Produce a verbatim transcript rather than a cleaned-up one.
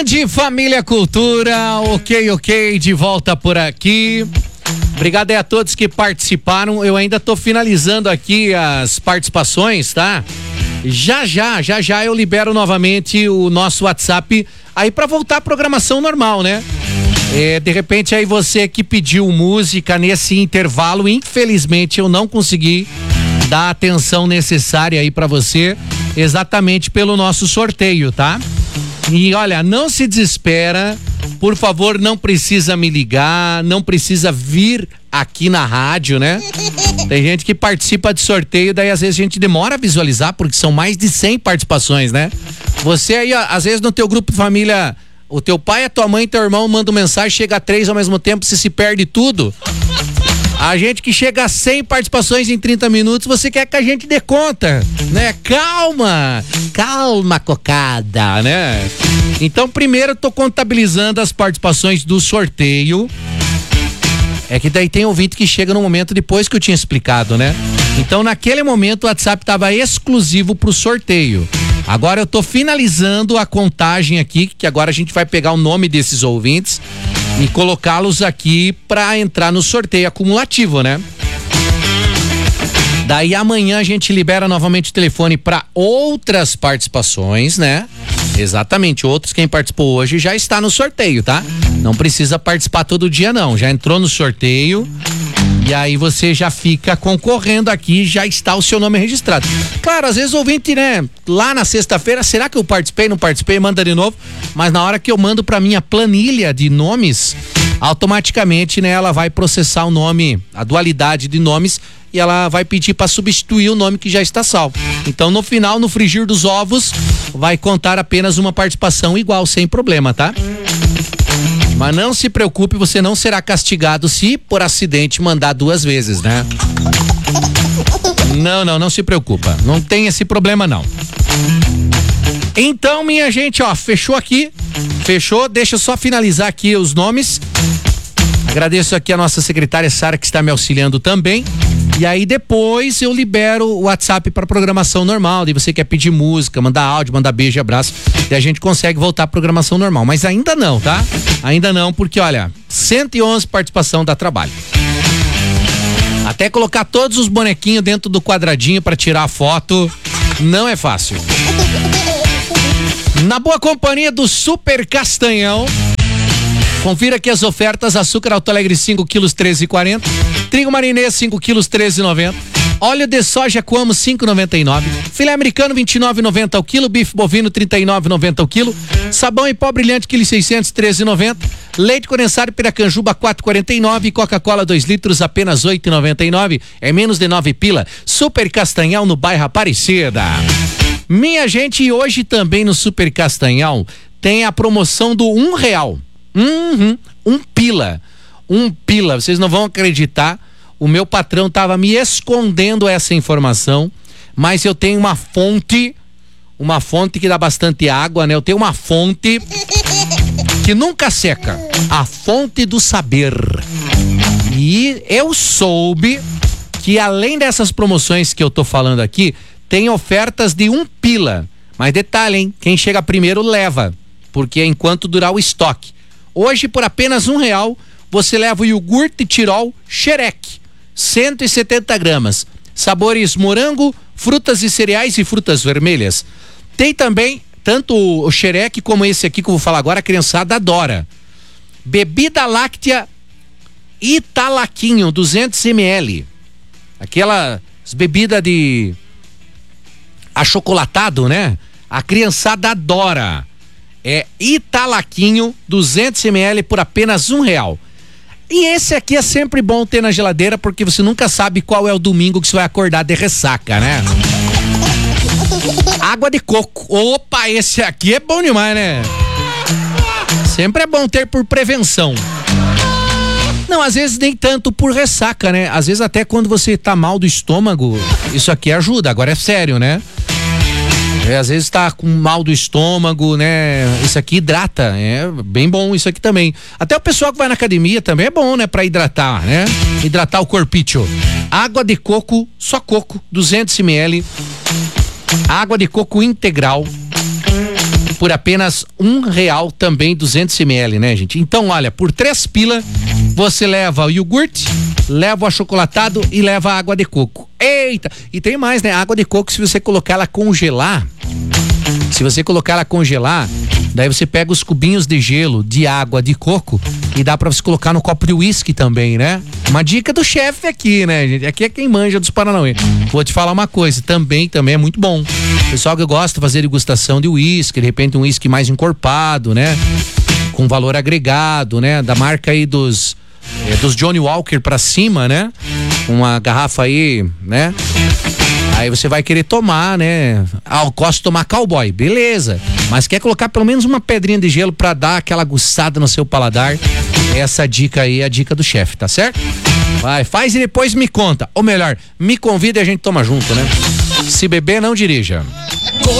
Grande família Cultura, ok, ok, de volta por aqui. Obrigado aí a todos que participaram. Eu ainda tô finalizando aqui as participações, tá? Já, já, já, já eu libero novamente o nosso WhatsApp aí pra voltar à programação normal, né? É, de repente aí você que pediu música nesse intervalo, infelizmente eu não consegui dar a atenção necessária aí pra você, exatamente pelo nosso sorteio, tá? E olha, não se desespera, por favor, não precisa me ligar, não precisa vir aqui na rádio, né? Tem gente que participa de sorteio, daí às vezes a gente demora a visualizar, porque são mais de cem participações, né? Você aí, ó, às vezes no teu grupo de família, o teu pai, a tua mãe e teu irmão mandam mensagem, chega a três ao mesmo tempo, você se perde tudo. A gente que chega a cem participações em trinta minutos, você quer que a gente dê conta, né? Calma, calma, cocada, né? Então, primeiro eu tô contabilizando as participações do sorteio. É que daí tem ouvinte que chega no momento depois que eu tinha explicado, né? Então, naquele momento, o WhatsApp estava exclusivo pro sorteio. Agora eu tô finalizando a contagem aqui, que agora a gente vai pegar o nome desses ouvintes e colocá-los aqui para entrar no sorteio acumulativo, né? Daí amanhã a gente libera novamente o telefone para outras participações, né? Exatamente, outros, quem participou hoje já está no sorteio, tá? Não precisa participar todo dia não, já entrou no sorteio e aí você já fica concorrendo aqui, já está o seu nome registrado. Claro, às vezes o ouvinte, né, lá na sexta-feira, será que eu participei, não participei, manda de novo, mas na hora que eu mando pra minha planilha de nomes, automaticamente, né, ela vai processar o nome, a dualidade de nomes, e ela vai pedir para substituir o nome que já está salvo. Então, no final, no frigir dos ovos, vai contar apenas uma participação igual, sem problema, tá? Mas não se preocupe, você não será castigado se por acidente mandar duas vezes, né? Não, não, não se preocupa. Não tem esse problema, não. Então, minha gente, ó, fechou aqui. Fechou, deixa eu só finalizar aqui os nomes. Agradeço aqui a nossa secretária Sara, que está me auxiliando também. E aí depois eu libero o WhatsApp para programação normal. E você quer pedir música, mandar áudio, mandar beijo e abraço, e a gente consegue voltar à programação normal. Mas ainda não, tá? Ainda não, porque olha, cento e onze participação dá trabalho. Até colocar todos os bonequinhos dentro do quadradinho para tirar a foto não é fácil. Na boa companhia do Super Castanhão. Confira aqui as ofertas: açúcar Alto Alegre cinco quilos treze e quarenta, trigo marinês cinco quilos treze e noventa, óleo de soja Coamo cinco e noventa e nove, filé americano vinte e nove e noventa ao quilo, bife bovino trinta e nove e noventa ao quilo, sabão em pó brilhante quilo seiscentos treze e noventa, leite condensado Piracanjuba quatro e quarenta e nove e Coca-Cola dois litros apenas oito e noventa e nove, é menos de nove pila. Super Castanhal no bairro Aparecida. Minha gente, hoje também no Super Castanhal tem a promoção do um real. Uhum, um pila, um pila, vocês não vão acreditar, o meu patrão tava me escondendo essa informação, mas eu tenho uma fonte, uma fonte que dá bastante água, né? Eu tenho uma fonte que nunca seca, a fonte do saber. E eu soube que além dessas promoções que eu tô falando aqui, tem ofertas de um pila, mas detalhe, hein? Quem chega primeiro leva, porque é enquanto durar o estoque. Hoje, por apenas um real, você leva o iogurte Tirol Xerec, cento e setenta gramas. Sabores morango, frutas e cereais e frutas vermelhas. Tem também, tanto o Xerec como esse aqui que eu vou falar agora, a criançada adora. Bebida láctea Italaquinho, duzentos mililitros. Aquelas bebidas de achocolatado, né? A criançada adora. É Italaquinho, duzentos mililitros por apenas um real. E esse aqui é sempre bom ter na geladeira, porque você nunca sabe qual é o domingo que você vai acordar de ressaca, né? Água de coco. Opa, esse aqui é bom demais, né? Sempre é bom ter por prevenção. Não, às vezes nem tanto por ressaca, né? Às vezes até quando você tá mal do estômago, isso aqui ajuda. Agora é sério, né? É, às vezes tá com mal do estômago, né? Isso aqui hidrata, é bem bom isso aqui também. Até o pessoal que vai na academia também é bom, né? Pra hidratar, né? Hidratar o corpício. Água de coco, só coco, duzentos mililitros. Água de coco integral. por apenas um real também, duzentos mililitros, né, gente? Então, olha, por três pila, você leva o iogurte, leva o achocolatado e leva a água de coco. Eita! E tem mais, né? A água de coco, se você colocar ela congelar, se você colocar ela congelar, daí você pega os cubinhos de gelo de água de coco e dá pra você colocar no copo de uísque também, né? Uma dica do chefe aqui, né, gente? Aqui é quem manja dos Paranauê. Vou te falar uma coisa, também, também é muito bom. Pessoal que gosta de fazer degustação de uísque, de repente um uísque mais encorpado, né? Com valor agregado, né? Da marca aí dos, é, dos Johnny Walker pra cima, né? Uma garrafa aí, né? Aí você vai querer tomar, né? Ah, eu gosto de tomar cowboy, beleza. Mas quer colocar pelo menos uma pedrinha de gelo pra dar aquela aguçada no seu paladar? Essa dica aí é a dica do chefe, tá certo? Vai, faz e depois me conta. Ou melhor, me convida e a gente toma junto, né? Se beber, não dirija.